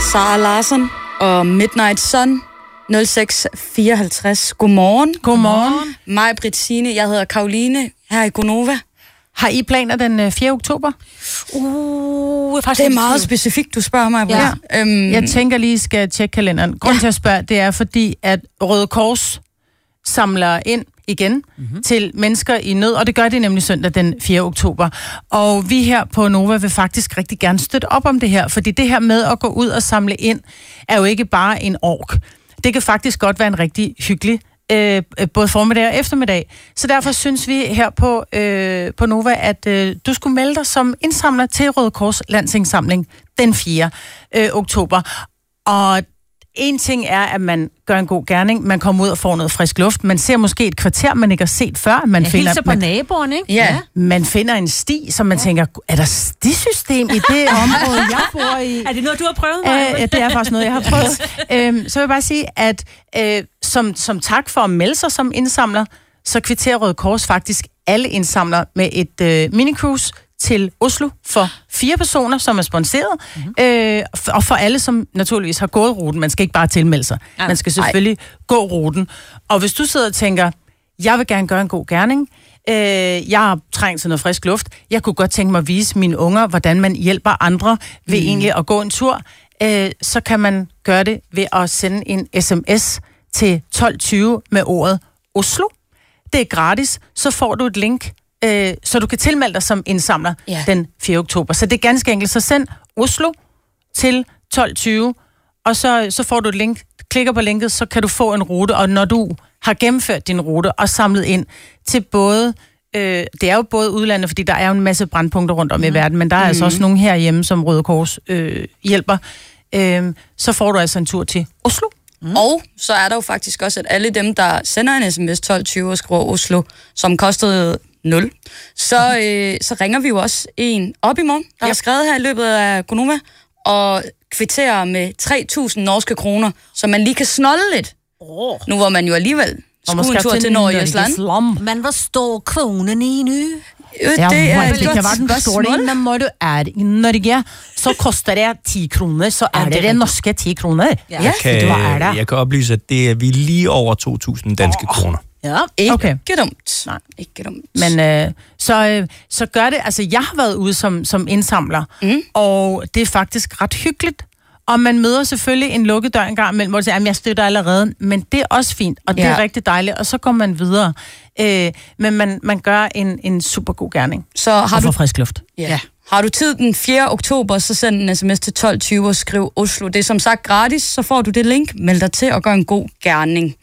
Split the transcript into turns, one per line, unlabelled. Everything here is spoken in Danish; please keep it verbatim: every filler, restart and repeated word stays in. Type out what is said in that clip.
Sara Larsson og Midnight Sun, nul seks fireoghalvtreds. Godmorgen.
Godmorgen.
Mig, Britt Signe. Jeg hedder Karoline her i Gonova.
Har I planer den fjerde oktober?
Uh, det er meget specifikt, du spørger mig.
Ja.
Øhm,
Jeg tænker lige, skal jeg tjekke kalenderen. Grunden ja. til at spørge, det er fordi, at Røde Kors samler ind igen mm-hmm. til mennesker i nød, og det gør det nemlig søndag den fjerde oktober. Og vi her på Nova vil faktisk rigtig gerne støtte op om det her, fordi det her med at gå ud og samle ind, er jo ikke bare en ork. Det kan faktisk godt være en rigtig hyggelig øh, både formiddag og eftermiddag. Så derfor synes vi her på, øh, på Nova, at øh, du skulle melde dig som indsamler til Røde Kors Landsindsamling den fjerde oktober. Og en ting er, at man gør en god gerning, man kommer ud og får noget frisk luft, man ser måske et kvarter, man ikke har set før. Man
Jeg
finder,
hilser på
man,
naboerne, ikke?
Ja.
man finder en sti, som man ja. tænker, er der stisystem i det område, jeg bor i?
Er det noget, du har prøvet?
Æh, ja, det er faktisk noget, jeg har prøvet. Æm, så vil jeg bare sige, at øh, som, som tak for at melde sig som indsamler, så kvitterer Røde Kors faktisk alle indsamlere med et øh, minicruise til Oslo for fire personer, som er sponsoreret, mm-hmm. øh, og for alle, som naturligvis har gået ruten. Man skal ikke bare tilmelde sig. Ej. Man skal selvfølgelig Ej. gå ruten. Og hvis du sidder og tænker, jeg vil gerne gøre en god gerning, øh, jeg har trængt til noget frisk luft, jeg kunne godt tænke mig at vise mine unger, hvordan man hjælper andre ved mm. egentlig at gå en tur, øh, så kan man gøre det ved at sende en sms til tolv tyve med ordet Oslo. Det er gratis, så får du et link, Øh, så du kan tilmelde dig som indsamler ja. den fjerde oktober. Så det er ganske enkelt. Så send Oslo til tolv tyve, og så, så får du et link. Klikker på linket, så kan du få en rute, og når du har gennemført din rute og samlet ind til både, øh, det er jo både udlandet, fordi der er jo en masse brandpunkter rundt om mm. i verden, men der er mm. altså også nogen herhjemme, som Røde Kors øh, hjælper. Øh, så får du altså en tur til Oslo.
Mm. Og så er der jo faktisk også, at alle dem, der sender en sms tolv tyve og skriver Oslo, som kostede nul, så, øh, så ringer vi jo også en op i morgen, der ja. er skrevet her i løbet af Gonova, og kvitterer med tre tusind norske kroner, så man lige kan snolde lidt. Oh. Nu var man jo alligevel skulle en tur til Norge og Island.
Men hvad står kronen i nu?
Jo, det er et godt spørgsmål. Men når du er i Norge, så koster det ti kroner, så er det det norske ti kroner.
Ja. Jeg, kan, jeg kan oplyse, at det er vi lige over to tusind danske oh. kroner.
Ja, ikke
okay.
dumt.
Nej.
Ikke dumt.
Men øh, så, øh, så gør det, altså jeg har været ude som, som indsamler, mm. og det er faktisk ret hyggeligt. Og man møder selvfølgelig en lukket dør en gang imellem, hvor du siger, at jeg støtter allerede, men det er også fint, og det ja. er rigtig dejligt, og så går man videre. Øh, men man, man gør en, en super god gerning.
Så har
og
du
frisk luft.
Ja. ja. Har du tid den fjerde oktober, så send en sms til tolv tyve og skriv Oslo. Det er som sagt gratis, så får du det link. Meld dig til og gør en god gerning.